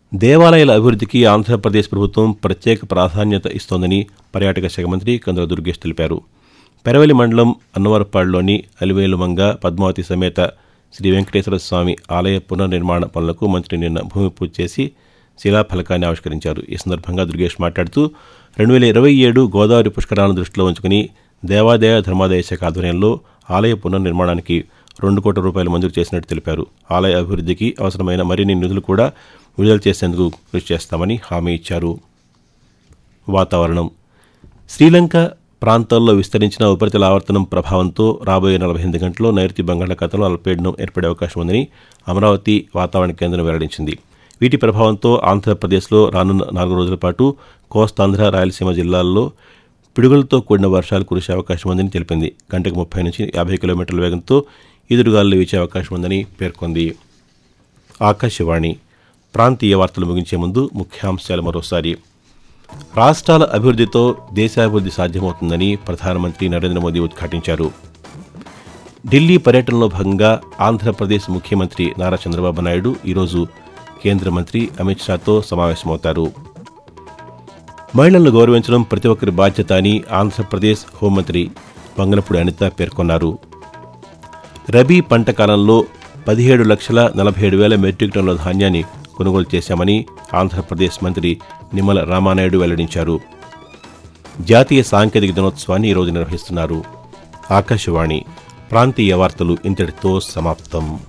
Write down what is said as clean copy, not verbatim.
దేవాలయాల అభివృద్ధికి ఆంధ్రప్రదేశ్ ప్రభుత్వం ప్రత్యేక ప్రాధాన్యత ఇస్తోందని పర్యాటక శాఖ మంత్రి కందుల దుర్గేష్ తెలిపారు. పెరవలి మండలం అన్నవరపాడులోని అలివేలుమంగ పద్మావతి సమేత శ్రీ వెంకటేశ్వర స్వామి ఆలయ పునర్నిర్మాణ పనులకు మంత్రి నిన్న భూమి పూజ చేసి శిలాఫలకాన్ని ఆవిష్కరించారు. ఈ సందర్భంగా దుర్గేష్ మాట్లాడుతూ 2027 గోదావరి పుష్కరాలను దృష్టిలో ఉంచుకుని దేవాదాయ ధర్మాదాయ శాఖ ఆధ్వర్యంలో ఆలయ పునర్నిర్మాణానికి 2 కోట్ల రూపాయలు మంజూరు చేసినట్టు తెలిపారు. ఆలయ అభివృద్ధికి అవసరమైన మరిన్ని నిధులు కూడా విడుదల చేసేందుకు కృషి చేస్తామని హామీ ఇచ్చారు. వాతావరణం. శ్రీలంక ప్రాంతాల్లో విస్తరించిన ఉపరితల ఆవర్తనం ప్రభావంతో రాబోయే 48 గంటల్లో నైరుతి బంగాళాఖాతంలో అల్పపీడనం ఏర్పడే అవకాశం ఉందని అమరావతి వాతావరణ కేంద్రం వెల్లడించింది. వీటి ప్రభావంతో ఆంధ్రప్రదేశ్లో రానున్న 4 రోజుల పాటు కోస్తాంధ్ర రాయలసీమ జిల్లాల్లో పిడుగులతో కూడిన వర్షాలు కురిసే అవకాశం ఉందని తెలిపింది. గంటకు 30 నుంచి 50 కిలోమీటర్ల వేగంతో ఈదురుగాలులు వీచే అవకాశం ఉందని పేర్కొంది. ఆకాశవాణి ప్రాంతీయ వార్తలు ముగించే ముందు ముఖ్యాంశాలు మరోసారి. రాష్ట్రాల అభివృద్ధితో దేశాభివృద్ధి సాధ్యమవుతుందని ప్రధానమంత్రి నరేంద్ర మోదీ ఉద్ఘాటించారు. ఢిల్లీ పర్యటనలో భాగంగా ఆంధ్రప్రదేశ్ ముఖ్యమంత్రి నారా చంద్రబాబు నాయుడు ఈరోజు కేంద్ర మంత్రి అమిత్ షాతో సమావేశమవుతారు. మహిళలను గౌరవించడం ప్రతి ఒక్కరి బాధ్యత అని ఆంధ్రప్రదేశ్ హోంమంత్రి వంగలపూడి అనిత పేర్కొన్నారు. రబీ పంట కాలంలో 17,47,000 మెట్రిక్ టన్నుల ధాన్యాన్ని కొనుగోలు చేశామని ఆంధ్రప్రదేశ్ మంత్రి నిమ్మల రామానాయుడు వెల్లడించారు. జాతీయ సాంకేతిక దినోత్సవాన్ని ఈరోజు నిర్వహిస్తున్నారు. ఆకాశవాణి ప్రాంతీయ వార్తలు ఇంతటితో సమాప్తం.